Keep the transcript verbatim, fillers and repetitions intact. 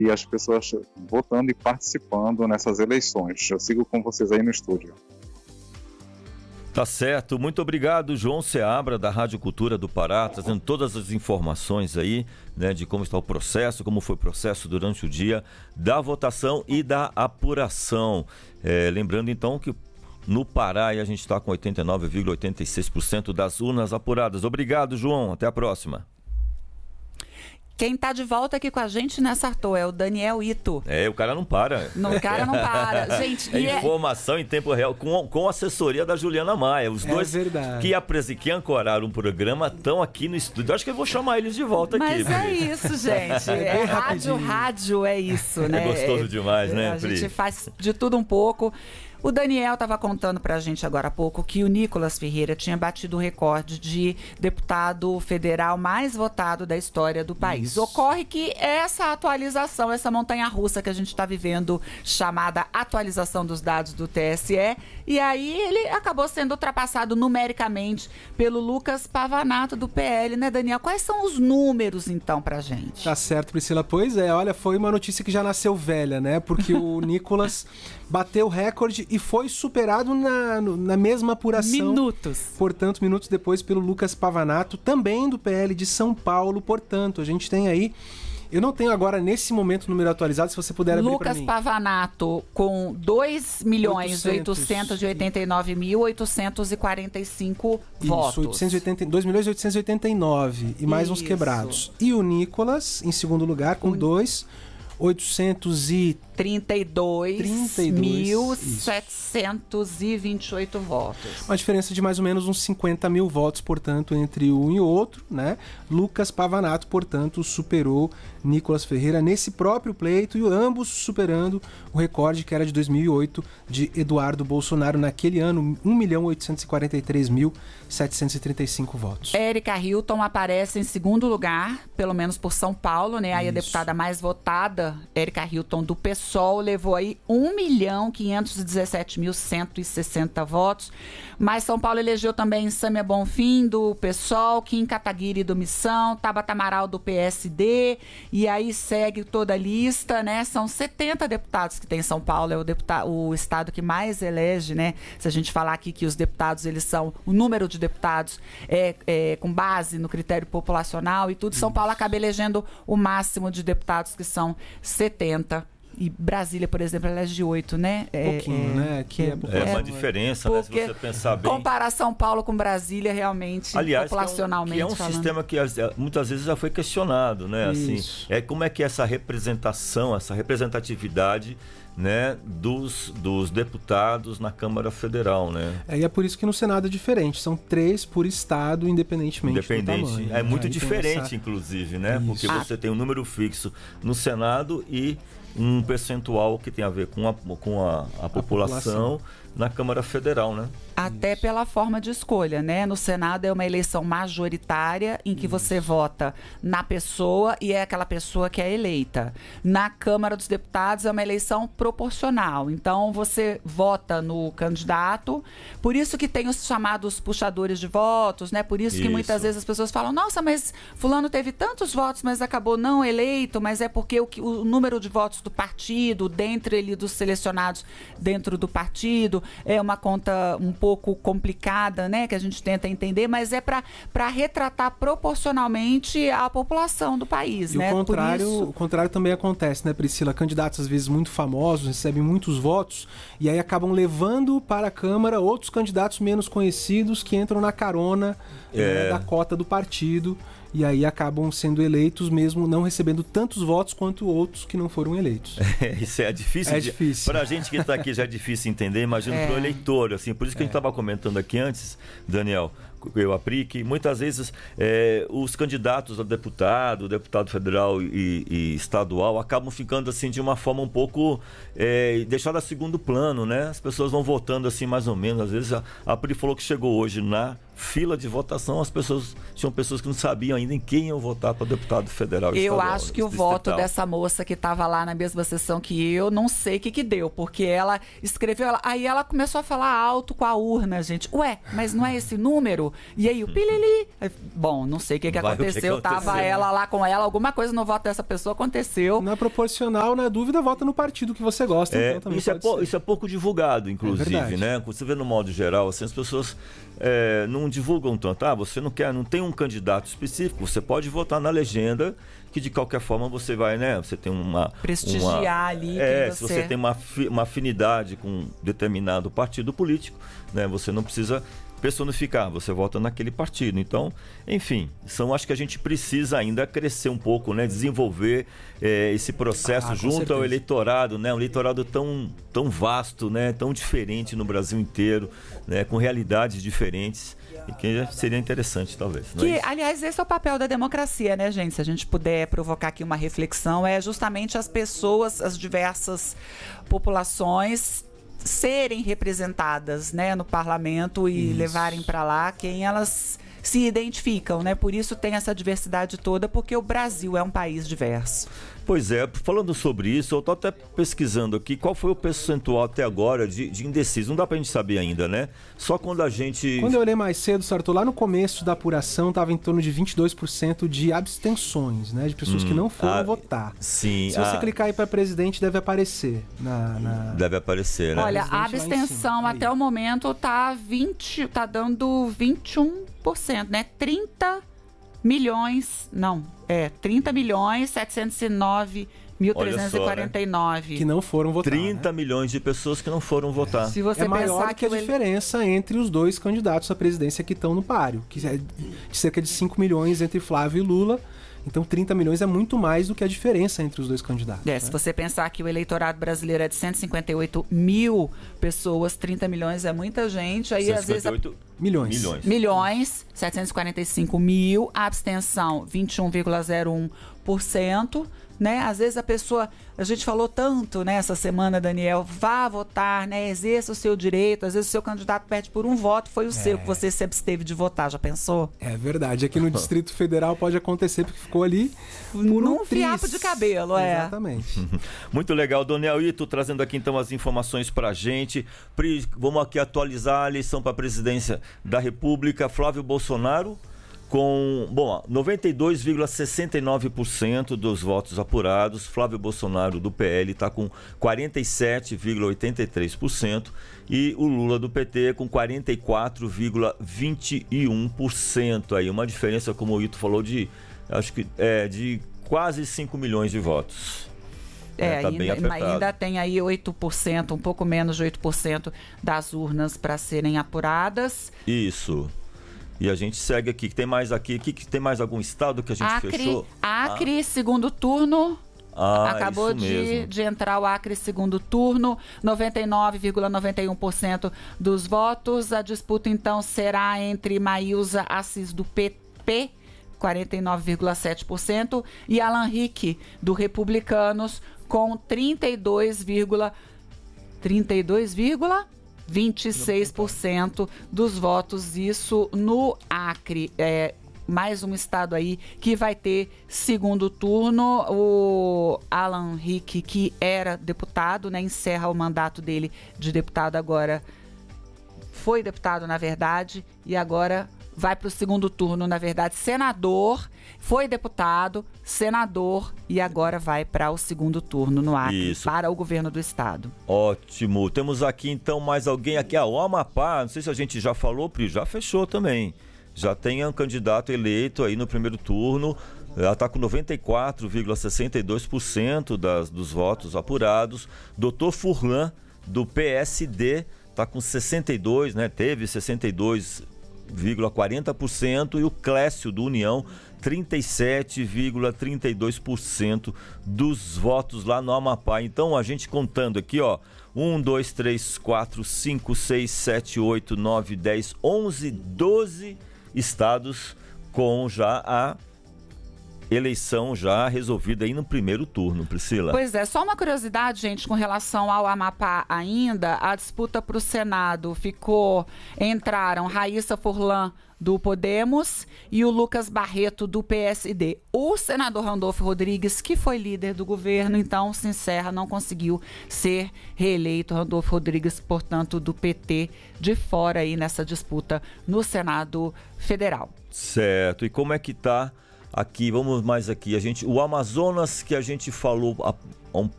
e as pessoas votando e participando nessas eleições. Eu sigo com vocês aí no estúdio. Tá certo, muito obrigado, João Seabra, da Rádio Cultura do Pará, trazendo todas as informações aí, né, de como está o processo, como foi o processo durante o dia da votação e da apuração. É, lembrando então que no Pará a gente está com oitenta e nove vírgula oitenta e seis por cento das urnas apuradas. Obrigado, João, até a próxima. Quem tá de volta aqui com a gente nessa Arthur é o Daniel Ito. É, o cara não para. Não, o cara não para. Gente, é e informação é... em tempo real, com, com assessoria da Juliana Maia. Os é dois verdade. que, apresen... que ancoraram o programa estão aqui no estúdio. Acho que eu vou chamar eles de volta Mas aqui. Mas é isso, gente. É, rádio, rádio é isso, né? É gostoso demais, é, né, A Pri? gente faz de tudo um pouco. O Daniel estava contando para a gente agora há pouco que o Nicolas Ferreira tinha batido o recorde de deputado federal mais votado da história do país. Isso. Ocorre que essa atualização, essa montanha-russa que a gente está vivendo, chamada atualização dos dados do T S E, e aí ele acabou sendo ultrapassado numericamente pelo Lucas Pavanato do P L, né, Daniel? Quais são os números, então, pra gente? Tá certo, Priscila. Pois é, olha, foi uma notícia que já nasceu velha, né? Porque o Nicolas bateu o recorde e foi superado na, na mesma apuração. Minutos. Portanto, minutos depois pelo Lucas Pavanato, também do P L de São Paulo. Portanto, a gente tem aí... Eu não tenho agora, nesse momento, o número atualizado, se você puder abrir para mim. Lucas Pavanato com dois milhões oitocentos e oitenta e nove mil oitocentos e quarenta e cinco votos. Isso, oitocentos e oitenta, dois milhões oitocentos e oitenta e nove e mais Isso. uns quebrados. E o Nicolas, em segundo lugar, com dois milhões oitocentos e trinta e dois mil setecentos e vinte e oito votos. Uma diferença de mais ou menos uns cinquenta mil votos, portanto, entre um e outro, né? Lucas Pavanato, portanto, superou Nicolas Ferreira nesse próprio pleito, e ambos superando o recorde que era de dois mil e oito de Eduardo Bolsonaro naquele ano, um milhão oitocentos e quarenta e três mil setecentos e trinta e cinco votos. Érica Hilton aparece em segundo lugar, pelo menos por São Paulo, né? Aí a deputada mais votada, Érica Hilton, do PSOL, levou aí um milhão quinhentos e dezessete mil cento e sessenta votos. Mas São Paulo elegeu também Sâmia Bonfim, do PSOL, Kim Kataguiri, do Missão, Tabata Amaral, do P S D, e aí segue toda a lista, né? São setenta deputados que tem em São Paulo, é o, deputado, o estado que mais elege, né? Se a gente falar aqui que os deputados, eles são, o número de deputados é, é com base no critério populacional e tudo, São Paulo acaba elegendo o máximo de deputados, que são setenta. E Brasília, por exemplo, elege de oito, né? É, pouquinho, é, né? Que é, é uma diferença, né? Se você pensar bem. Comparar São Paulo com Brasília, realmente, aliás, populacionalmente que é um, que é um falando. sistema que muitas vezes já foi questionado, né? Assim, é como é que essa representação, essa representatividade, né, dos, dos deputados na Câmara Federal, né? É, e é por isso que no Senado é diferente, são três por estado, independentemente Independente. do tamanho. É muito Aí diferente, essa... inclusive, né? Isso. Porque ah. você tem um número fixo no Senado e um percentual que tem a ver com a, com a, a, população, a população na Câmara Federal, né? Até Isso. pela forma de escolha, né? No Senado é uma eleição majoritária em que Isso. você vota na pessoa e é aquela pessoa que é eleita. Na Câmara dos Deputados é uma eleição proporcional. Então você vota no candidato, por isso que tem os chamados puxadores de votos, né? Por isso que isso. muitas vezes as pessoas falam, nossa, mas fulano teve tantos votos, mas acabou não eleito, mas é porque o, o número de votos do partido, dentre ele dos selecionados dentro do partido, é uma conta um pouco complicada, né, que a gente tenta entender, mas é para retratar proporcionalmente a população do país, e né? O contrário, Por isso... o contrário também acontece, né, Priscila? Candidatos às vezes muito famosos recebem muitos votos e aí acabam levando para a Câmara outros candidatos menos conhecidos que entram na carona é. né, da cota do partido. E aí acabam sendo eleitos mesmo não recebendo tantos votos quanto outros que não foram eleitos. É, isso é difícil. É de, difícil. Para a gente que está aqui já é difícil entender, imagino é. para o eleitor. Assim, por isso que é. a gente estava comentando aqui antes, Daniel, eu, a Pri, que muitas vezes é, os candidatos a deputado, deputado federal e, e estadual acabam ficando assim de uma forma um pouco é, deixada a segundo plano, né? As pessoas vão votando assim mais ou menos. Às vezes a, a Pri falou que chegou hoje na fila de votação, as pessoas tinham pessoas que não sabiam ainda em quem iam votar para deputado federal. Eu estadual, acho que o distrital. voto dessa moça que estava lá na mesma sessão que eu, não sei o que que deu, porque ela escreveu, ela, aí ela começou a falar alto com a urna, gente. Ué, mas não é esse número? E aí o pilili. Bom, não sei o que que Vai, aconteceu, o que que aconteceu, tava né? ela lá com ela, alguma coisa no voto dessa pessoa aconteceu. Não é proporcional, na dúvida, vota no partido que você gosta. É, então também isso, é pode pou- ser. isso é pouco divulgado, É inclusive, verdade. né? Você vê no modo geral, assim, as pessoas é, não divulgam tanto. Ah, você não quer, não tem um candidato específico, você pode votar na legenda, que de qualquer forma você vai, né? Você tem uma... Prestigiar uma, ali É, quem se você- você tem uma, fi- uma afinidade com um determinado partido político, né? Você não precisa personificar, você vota naquele partido. Então, enfim, são, acho que a gente precisa ainda crescer um pouco, né? Desenvolver eh, esse processo Ah, com junto certeza. ao eleitorado, né? Um eleitorado tão, tão vasto, né? Tão diferente no Brasil inteiro, né? Com realidades diferentes, e que seria interessante, talvez. Não é Que, isso? aliás, esse é o papel da democracia, né, gente? Se a gente puder provocar aqui uma reflexão, é justamente as pessoas, as diversas populações serem representadas, né, no parlamento e Isso. levarem para lá quem elas se identificam, né? Por isso tem essa diversidade toda, porque o Brasil é um país diverso. Pois é, falando sobre isso, eu estou até pesquisando aqui qual foi o percentual até agora de, de indeciso. Não dá pra gente saber ainda, né? Só quando a gente... Quando eu olhei mais cedo, Sartor, lá no começo da apuração estava em torno de vinte e dois por cento de abstenções, né? De pessoas que não foram ah, votar. Sim, Se você ah, clicar aí para presidente, deve aparecer na... na- deve aparecer, né? Olha, a Presidente lá em abstenção cima, aí. até o momento tá vinte, tá dando vinte e um por cento, né? trinta milhões, não, é trinta milhões setecentos e nove mil trezentos e quarenta e nove. Que não foram votar. trinta né? milhões de pessoas que não foram votar. Se você É maior pensar do que a o ele- diferença entre os dois candidatos à presidência que estão no páreo, que é de cerca de cinco milhões entre Flávio e Lula. Então trinta milhões é muito mais do que a diferença entre os dois candidatos. É, né? se você pensar que o eleitorado brasileiro é de cento e cinquenta e oito mil pessoas, trinta milhões é muita gente, aí às vezes... a- cento e cinquenta e oito Milhões. milhões. Milhões, setecentos e quarenta e cinco mil, a abstenção vinte e um vírgula zero um por cento, né? Às vezes a pessoa, a gente falou tanto, né, essa semana, Daniel, vá votar, né, exerça o seu direito, às vezes o seu candidato perde por um voto, foi o seu que você se absteve de votar, já pensou? É verdade. Aqui no Distrito Federal pode acontecer porque ficou ali por Num um fiapo tris. de cabelo, é. Exatamente. Muito legal, Daniel Ito, trazendo aqui então as informações pra gente. Pri, vamos aqui atualizar a eleição para a presidência da República. Flávio Bolsonaro com, bom, noventa e dois vírgula sessenta e nove por cento dos votos apurados. Flávio Bolsonaro do P L está com quarenta e sete vírgula oitenta e três por cento e o Lula do P T com quarenta e quatro vírgula vinte e um por cento. Aí uma diferença, como o Ito falou, de acho que é de quase cinco milhões de votos. É, tá bem ainda, apertado. ainda tem aí oito por cento, um pouco menos de oito por cento das urnas para serem apuradas. Isso. E a gente segue aqui. Tem mais aqui? Aqui que tem mais algum estado que a gente Acre, fechou? Acre, segundo turno. Ah, Acabou isso de, mesmo. de entrar o Acre segundo turno, noventa e nove vírgula noventa e um por cento dos votos. A disputa, então, será entre Maílza Assis, do P P, quarenta e nove vírgula sete por cento, e Alan Rick, do Republicanos, com trinta e dois vírgula vinte e seis por cento dos votos. Isso no Acre. É, mais um estado aí que vai ter segundo turno. O Alan Rick, que era deputado, né, encerra o mandato dele de deputado agora. Foi deputado, na verdade, e agora vai para o segundo turno, na verdade, senador, foi deputado, senador, e agora vai para o segundo turno no Acre, Isso. para o governo do estado. Ótimo. Temos aqui então mais alguém aqui. Ah, o Amapá, não sei se a gente já falou, Pri, já fechou também. Já tem um candidato eleito aí no primeiro turno. Ela está com noventa e quatro vírgula sessenta e dois por cento das, dos votos apurados. doutor Furlan, do P S D, está com sessenta e dois, né? Teve sessenta e dois vírgula quarenta por cento, e o Clécio do União trinta e sete vírgula trinta e dois por cento dos votos lá no Amapá. Então a gente contando aqui, ó, um, dois, três, quatro, cinco, seis, sete, oito, nove, dez, onze, doze estados com já a eleição já resolvida aí no primeiro turno, Priscila. Pois é, só uma curiosidade, gente, com relação ao Amapá ainda, a disputa para o Senado ficou, entraram Raíssa Furlan do Podemos e o Lucas Barreto do P S D. O senador Randolfo Rodrigues, que foi líder do governo, então se encerra, não conseguiu ser reeleito. Randolfo Rodrigues, portanto, do P T, de fora aí nessa disputa no Senado Federal. Certo. E como é que tá aqui, vamos mais aqui, a gente, o Amazonas que a gente falou há um